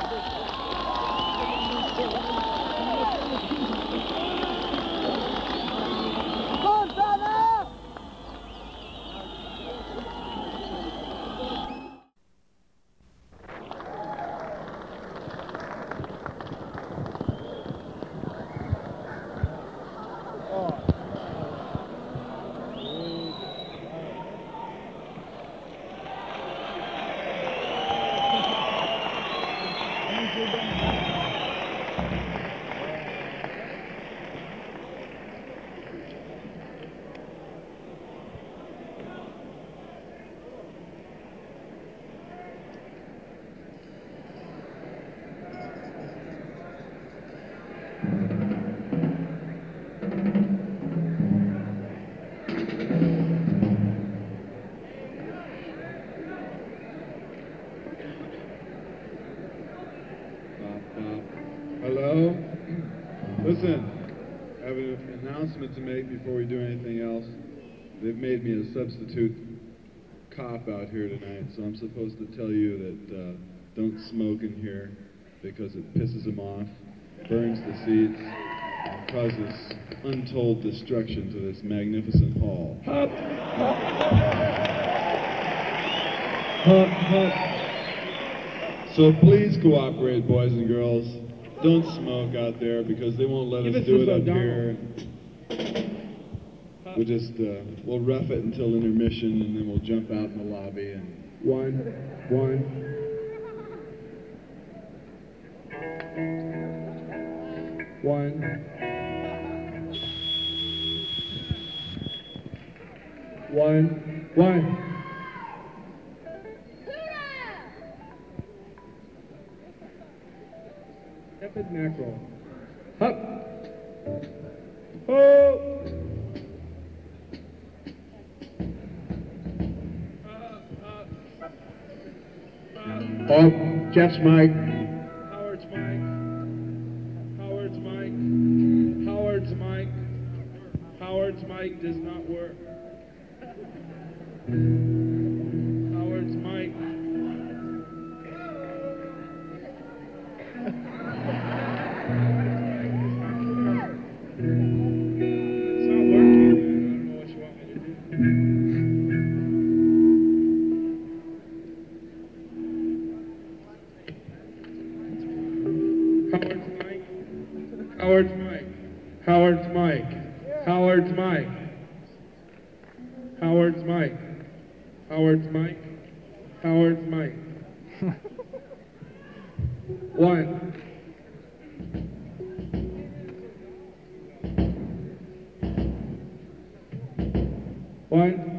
Hello? Listen, I have an announcement to make before we do anything else. They've made me a substitute cop out here tonight, so I'm supposed to tell you that don't smoke in here because it pisses them off, burns the seats, and causes untold destruction to this magnificent hall. Hup. Hup, hup. So please cooperate, boys and girls. Don't smoke out there because they won't let us do it up here. We'll just, we'll rough it until intermission and then we'll jump out in the lobby and... One. Tepid mackerel. Hup. Ho. Oh, Jeff's mic. Howard's mic. Howard's mic. Howard's mic. Howard's mic does not work. Howard's mic. It's not working. I don't know what you want me to do. Howard's mic. Howard's mic. Howard's mic. Howard's mic. Howard's mic. Howard's mic. One. One.